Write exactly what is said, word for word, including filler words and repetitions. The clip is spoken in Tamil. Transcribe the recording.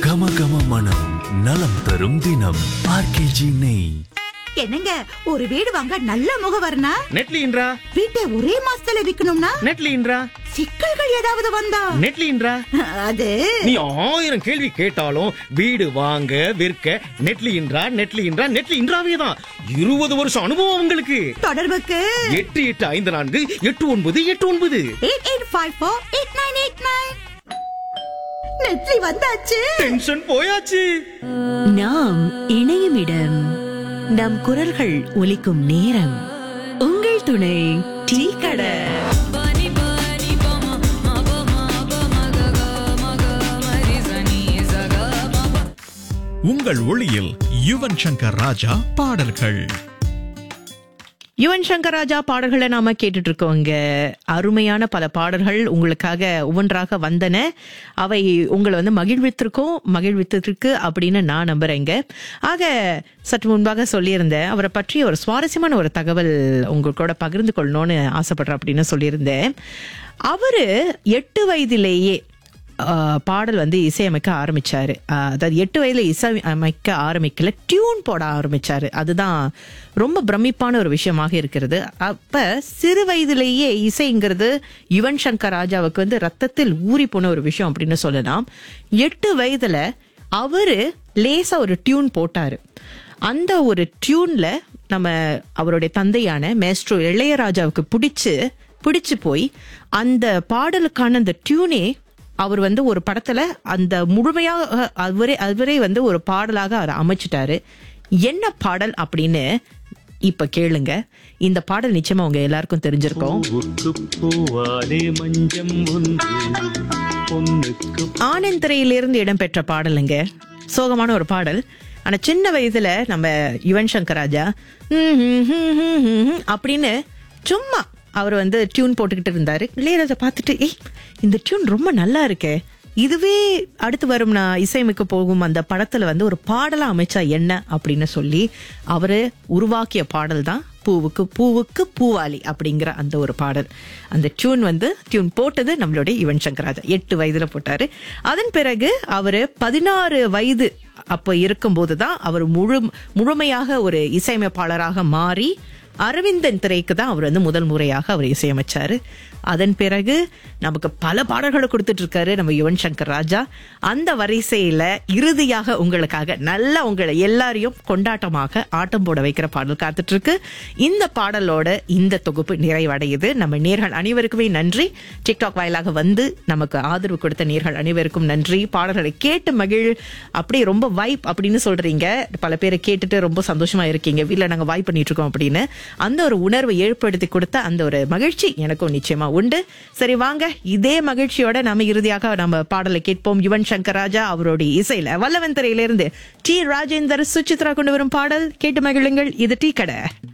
கம கம மனம் நலம் தரும் தினம் ஆர்கேஜி நெய். என்னங்க, ஒரு வீடு வாங்க நல்ல முகவர்னா நெட்லின்றா, வீட்டை ஒரே மாசத்துல விக்கணும்னா நெட்லின்றா, சிக்கல்கள் ஏதாவது வந்தா நெட்லின்றா. அது நீ ஆயிரம் கேள்வி கேட்டாலும் வீடு வாங்க விற்க நெட்லின்றா நெட்லின்றா நெட்லின்றாவே தான். இருபது வருஷம் அனுபவம் உங்களுக்கு. தொடர்புக்கு எட்டு எட்டு ஐந்து நான்கு எட்டு ஒன்பது எட்டு ஒன்பது eight eight five four eight nine eight nine. நெட்லி வந்தாச்சு. டென்ஷன் போயாச்சு. நாம் இணையும் இடம், நம் குரல்கள் ஒலிக்கும் நேரம். உங்கள் துணை டீ கடை. உங்கள் ஒளியில் யுவன் சங்கர் ராஜா பாடல்கள். யுவன் சங்கர் ராஜா பாடல்களை நாம கேட்டுட்டு இருக்கோங்க. அருமையான பல பாடல்கள் உங்களுக்காக ஒவ்வொன்றாக வந்தன. அவை உங்களை வந்து மகிழ்வித்திருக்கோம், மகிழ்வித்திருக்கு அப்படின்னு நான் நம்புறேங்க. ஆக சற்று முன்பாக சொல்லியிருந்தேன், அவரை பற்றி ஒரு சுவாரஸ்யமான ஒரு தகவல் உங்களோட பகிர்ந்து கொள்ளணும்னு ஆசைப்படுறேன் அப்படின்னு சொல்லியிருந்தேன். அவரு எட்டு வயதிலேயே பாடல் வந்து இசையமைக்க ஆரம்பிச்சாரு. அதாவது எட்டு வயதுல இசையமைக்க ஆரம்பிக்கல, டியூன் போட ஆரம்பிச்சாரு. அதுதான் ரொம்ப பிரமிப்பான ஒரு விஷயமாக இருக்கிறது. அப்ப சிறு வயதிலேயே இசைங்கிறது யுவன் சங்கர் ராஜாவுக்கு வந்து ரத்தத்தில் ஊறி போன ஒரு விஷயம் அப்படின்னு சொல்லலாம். எட்டு வயதுல அவரு லேசா ஒரு டியூன் போட்டாரு. அந்த ஒரு டியூன்ல நம்ம அவருடைய தந்தையான மேஸ்ட்ரோ இளையராஜாவுக்கு பிடிச்சு பிடிச்சு போய் அந்த பாடலுக்கான அந்த டியூனே அவர் வந்து ஒரு படத்துல அந்த முழுமையாக அவரே அவரே வந்து ஒரு பாடலாக அவர் அமைச்சிட்டாரு. என்ன பாடல் அப்படின்னு இப்ப கேளுங்க. இந்த பாடல் நிச்சயமா உங்க எல்லாருக்கும் தெரிஞ்சிருக்கும். ஆனந்த் திரையிலிருந்து இடம்பெற்ற பாடலுங்க. சோகமான ஒரு பாடல். ஆனா சின்ன வயதுல நம்ம யுவன் சங்கர் ராஜா அப்படின்னு சும்மா அவர் வந்து டியூன் போட்டுக்கிட்டு இருந்தாரு. இளையராஜா பார்த்துட்டு, ஏய் இந்த டியூன் ரொம்ப நல்லா இருக்கே, இதுவே அடுத்து வரும் நான் இசையமைக்க போகும் அந்த படத்துல வந்து ஒரு பாடலா அமைச்சா என்ன அப்படின்னு சொல்லி அவரு உருவாக்கிய பாடல் தான் பூவுக்கு பூவுக்கு பூவாலி அப்படிங்கிற அந்த ஒரு பாடல். அந்த டியூன் வந்து டியூன் போட்டது நம்மளுடைய யுவன் சங்கர் ராஜா எட்டு வயதுல போட்டாரு. அதன் பிறகு அவரு பதினாறு வயது அப்ப இருக்கும்போதுதான் அவர் முழு முழுமையாக ஒரு இசையமைப்பாளராக மாறி அரவிந்தன் திரைக்கு தான் அவர் வந்து முதல் முறையாக அவர் இசையமைச்சாரு. அதன் பிறகு நமக்கு பல பாடல்களை கொடுத்துட்டு இருக்காரு நம்ம யுவன் சங்கர் ராஜா. அந்த வரிசையில இறுதியாக உங்களுக்காக நல்லா உங்களை எல்லாரையும் கொண்டாட்டமாக ஆட்டம் போட வைக்கிற பாடல் காத்துட்டு இருக்கு. இந்த பாடலோட இந்த தொகுப்பு நிறைவடையுது. நம்ம நேர்கள் அனைவருக்குமே நன்றி. டிக்டாக் வாயிலாக வந்து நமக்கு ஆதரவு கொடுத்த நேர்கள் அனைவருக்கும் நன்றி. பாடல்களை கேட்டு மகிழ், அப்படி ரொம்ப வைப் அப்படின்னு சொல்றீங்க. பல பேரை கேட்டுட்டு ரொம்ப சந்தோஷமா இருக்கீங்க, வீட்டுல நாங்க வாய்ப் பண்ணிட்டு இருக்கோம் அப்படின்னு. அந்த ஒரு உணர்வை ஏற்படுத்தி கொடுத்த அந்த ஒரு மகிழ்ச்சி எனக்கும் நிச்சயமா உண்டு. சரி வாங்க, இதே மகிழ்ச்சியோட நம்ம இறுதியாக நம்ம பாடலை கேட்போம். யுவன் சங்கர் ராஜா அவருடைய இசையில வல்லவன் திரையிலிருந்து டி ராஜேந்தர் சுசித்ரா கொண்டு வரும் பாடல் கேட்டு மகிழுங்கள். இது டீ கடை.